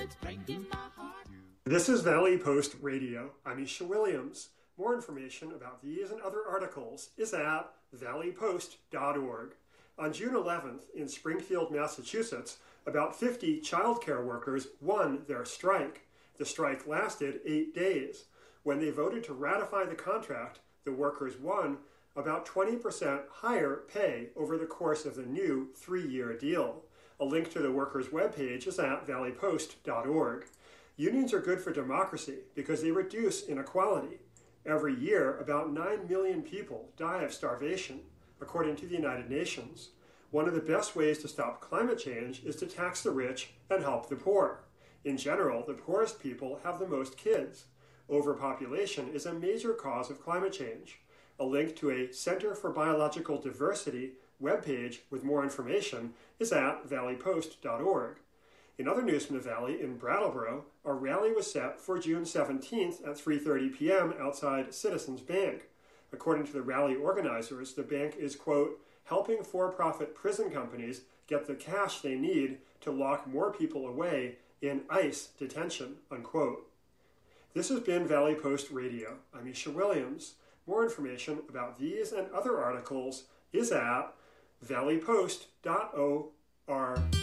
that's breaking my heart. This is Valley Post Radio. I'm Isha Williams. More information about these and other articles is at valleypost.org. On June 11th, in Springfield, Massachusetts, about 50 childcare workers won their strike. The strike lasted 8 days. When they voted to ratify the contract, the workers won about 20% higher pay over the course of the new 3-year deal. A link to the workers' webpage is at valleypost.org. Unions are good for democracy because they reduce inequality. Every year, about 9 million people die of starvation, according to the United Nations. One of the best ways to stop climate change is to tax the rich and help the poor. In general, the poorest people have the most kids. Overpopulation is a major cause of climate change. A link to a Center for Biological Diversity webpage with more information is at valleypost.org. In other news from the Valley, in Brattleboro, a rally was set for June 17th at 3:30 p.m. outside Citizens Bank. According to the rally organizers, the bank is, quote, helping for-profit prison companies get the cash they need to lock more people away in ICE detention, unquote. This has been Valley Post Radio. I'm Isha Williams. More information about these and other articles is at valleypost.org.